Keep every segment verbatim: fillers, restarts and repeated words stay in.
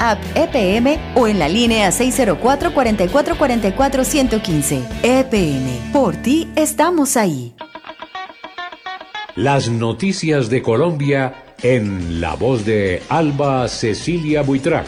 app E P M o en la línea seis cero cuatro, cuatro cuatro cuatro cuatro, uno uno cinco. E P M, por ti estamos ahí. Las noticias de Colombia en la voz de Alba Cecilia Buitrago.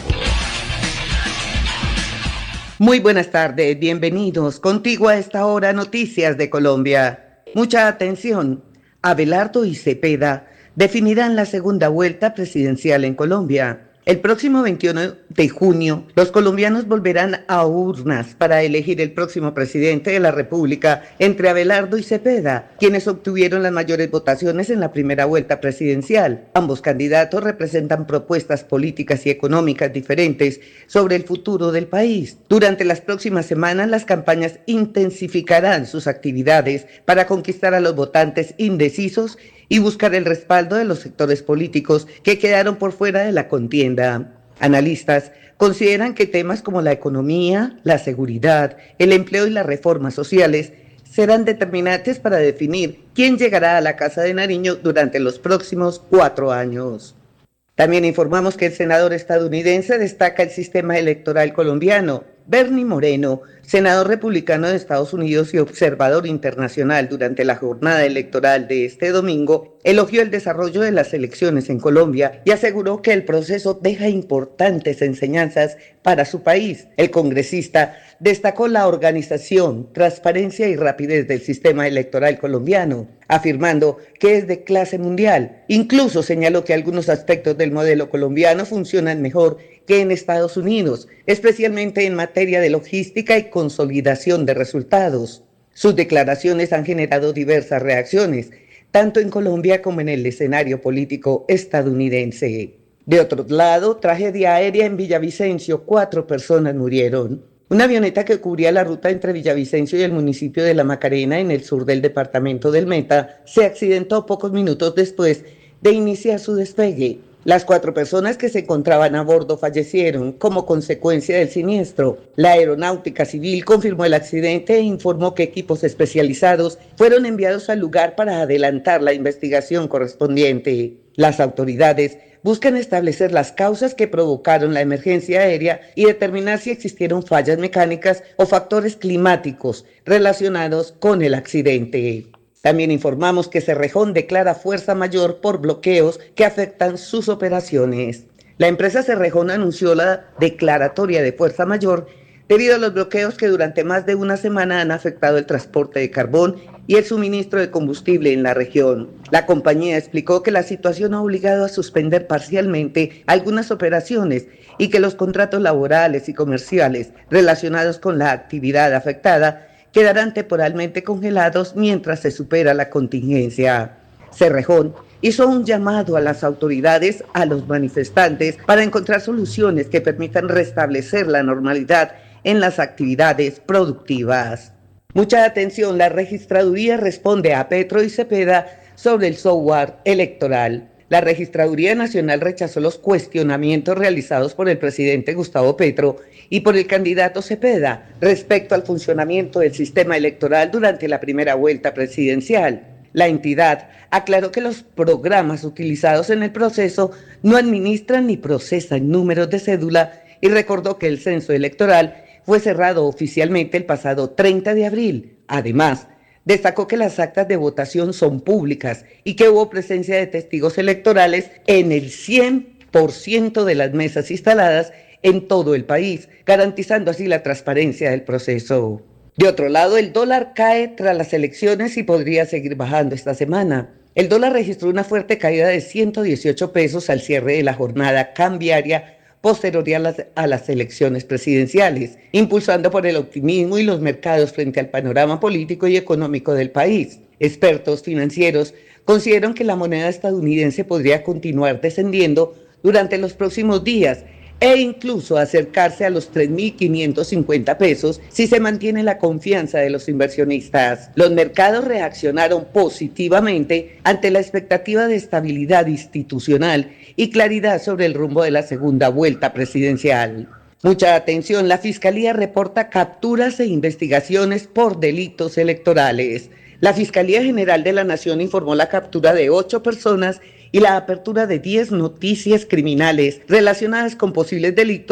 Muy buenas tardes, bienvenidos. Contigo a esta hora, Noticias de Colombia. Mucha atención. Abelardo y Cepeda definirán la segunda vuelta presidencial en Colombia. El próximo veintiuno de junio, los colombianos volverán a urnas para elegir el próximo presidente de la República entre Abelardo y Cepeda, quienes obtuvieron las mayores votaciones en la primera vuelta presidencial. Ambos candidatos representan propuestas políticas y económicas diferentes sobre el futuro del país. Durante las próximas semanas, las campañas intensificarán sus actividades para conquistar a los votantes indecisos y buscar el respaldo de los sectores políticos que quedaron por fuera de la contienda. Analistas consideran que temas como la economía, la seguridad, el empleo y las reformas sociales serán determinantes para definir quién llegará a la Casa de Nariño durante los próximos cuatro años. También informamos que el senador estadounidense destaca el sistema electoral colombiano. Bernie Moreno, senador republicano de Estados Unidos y observador internacional durante la jornada electoral de este domingo, elogió el desarrollo de las elecciones en Colombia y aseguró que el proceso deja importantes enseñanzas para su país. El congresista destacó la organización, transparencia y rapidez del sistema electoral colombiano, afirmando que es de clase mundial. Incluso señaló que algunos aspectos del modelo colombiano funcionan mejor que en Estados Unidos, especialmente en materia de logística y consolidación de resultados. Sus declaraciones han generado diversas reacciones, tanto en Colombia como en el escenario político estadounidense. De otro lado, tragedia aérea en Villavicencio, cuatro personas murieron. Una avioneta que cubría la ruta entre Villavicencio y el municipio de La Macarena, en el sur del departamento del Meta, se accidentó pocos minutos después de iniciar su despegue. Las cuatro personas que se encontraban a bordo fallecieron como consecuencia del siniestro. La Aeronáutica Civil confirmó el accidente e informó que equipos especializados fueron enviados al lugar para adelantar la investigación correspondiente. Las autoridades buscan establecer las causas que provocaron la emergencia aérea y determinar si existieron fallas mecánicas o factores climáticos relacionados con el accidente. También informamos que Cerrejón declara fuerza mayor por bloqueos que afectan sus operaciones. La empresa Cerrejón anunció la declaratoria de fuerza mayor debido a los bloqueos que durante más de una semana han afectado el transporte de carbón y el suministro de combustible en la región. La compañía explicó que la situación ha obligado a suspender parcialmente algunas operaciones y que los contratos laborales y comerciales relacionados con la actividad afectada quedarán temporalmente congelados mientras se supera la contingencia. Cerrejón hizo un llamado a las autoridades, a los manifestantes, para encontrar soluciones que permitan restablecer la normalidad en las actividades productivas. Mucha atención, la registraduría responde a Petro y Cepeda sobre el software electoral. La Registraduría Nacional rechazó los cuestionamientos realizados por el presidente Gustavo Petro y por el candidato Cepeda respecto al funcionamiento del sistema electoral durante la primera vuelta presidencial. La entidad aclaró que los programas utilizados en el proceso no administran ni procesan números de cédula y recordó que el censo electoral fue cerrado oficialmente el pasado treinta de abril. Además, destacó que las actas de votación son públicas y que hubo presencia de testigos electorales en el cien por ciento de las mesas instaladas en todo el país, garantizando así la transparencia del proceso. De otro lado, el dólar cae tras las elecciones y podría seguir bajando esta semana. El dólar registró una fuerte caída de ciento dieciocho pesos al cierre de la jornada cambiaria posterior a las, a las elecciones presidenciales, impulsando por el optimismo y los mercados frente al panorama político y económico del país. Expertos financieros consideran que la moneda estadounidense podría continuar descendiendo durante los próximos días e incluso acercarse a los tres mil quinientos cincuenta pesos si se mantiene la confianza de los inversionistas. Los mercados reaccionaron positivamente ante la expectativa de estabilidad institucional y claridad sobre el rumbo de la segunda vuelta presidencial. Mucha atención, la Fiscalía reporta capturas e investigaciones por delitos electorales. La Fiscalía General de la Nación informó la captura de ocho personas y la apertura de diez noticias criminales relacionadas con posibles delitos